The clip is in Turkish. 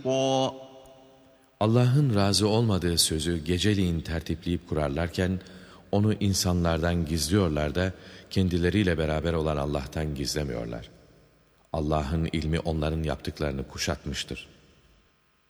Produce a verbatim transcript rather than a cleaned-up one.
Allah'ın razı olmadığı sözü geceliğin tertipleyip kurarlarken, onu insanlardan gizliyorlar da kendileriyle beraber olan Allah'tan gizlemiyorlar. Allah'ın ilmi onların yaptıklarını kuşatmıştır.